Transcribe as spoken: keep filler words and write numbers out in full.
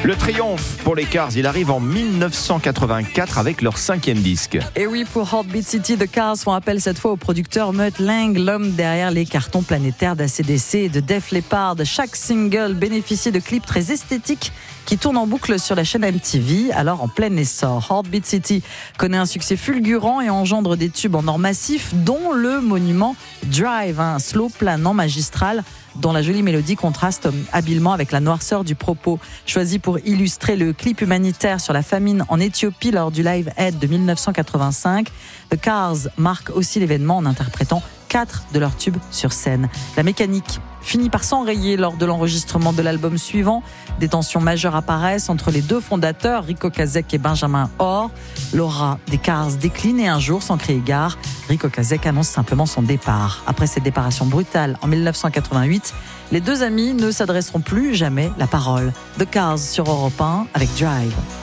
Le triomphe pour les Cars, il arrive en dix-neuf cent quatre-vingt-quatre avec leur cinquième disque. Et oui, pour Heartbeat City, The Cars font appel cette fois au producteur Mutt Lange, l'homme derrière les cartons planétaires d'A C D C et de Def Leppard. Chaque single bénéficie de clips très esthétiques qui tournent en boucle sur la chaîne M T V, alors en plein essor. Heartbeat City connaît un succès fulgurant et engendre des tubes en or massif, dont le monument Drive, un slow planant magistral dont la jolie mélodie contraste habilement avec la noirceur du propos. Choisi pour illustrer le clip humanitaire sur la famine en Éthiopie lors du Live Aid de dix-neuf cent quatre-vingt-cinq, The Cars marque aussi l'événement en interprétant quatre de leurs tubes sur scène. La mécanique finit par s'enrayer lors de l'enregistrement de l'album suivant. Des tensions majeures apparaissent entre les deux fondateurs, Ric Ocasek et Benjamin Orr. L'aura des Cars décline et un jour, sans crier gare, Ric Ocasek annonce simplement son départ. Après cette séparation brutale en dix-neuf cent quatre-vingt-huit, les deux amis ne s'adresseront plus jamais la parole. The Cars sur Europe un avec Drive.